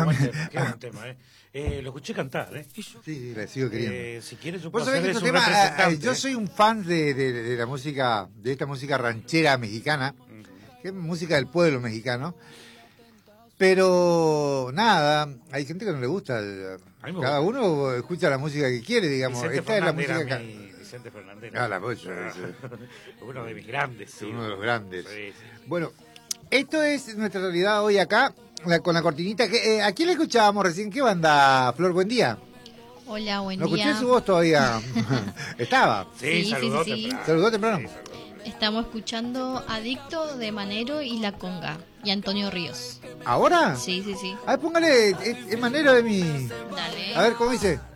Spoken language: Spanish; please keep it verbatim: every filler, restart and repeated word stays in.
buen tema, qué buen tema, ¿eh? Eh, lo escuché cantar, ¿eh? Sí, sí, le sigo queriendo. Eh, si quieres, yo Vos puedo sabés que ser este su tema, representante, eh, yo ¿eh? soy un fan de, de, de la música, de esta música ranchera mexicana, que es música del pueblo mexicano. Pero nada, hay gente que no le gusta. El, A mí me cada gusta. uno escucha la música que quiere, digamos. Vicente Esta es la Fernández música era que... mi... Vicente Fernández. Ah, la voz, Uno de mis grandes, sí. uno de los grandes. Sí, sí. Bueno, esto es nuestra realidad hoy acá, la- con la cortinita. Que, eh, ¿A quién le escuchábamos recién? ¿Qué banda, Flor? Buen día. Hola, buen No día. escuché su voz todavía. Estaba. Sí, Sí, saludó sí, sí, sí. temprano. ¿Saludó temprano? Sí, saludó. Estamos escuchando Adicto de Manero y La Conga y Antonio Ríos. ¿Ahora? Sí, sí, sí. A ver, póngale, es, es manero de mi... Dale. A ver, ¿cómo dice?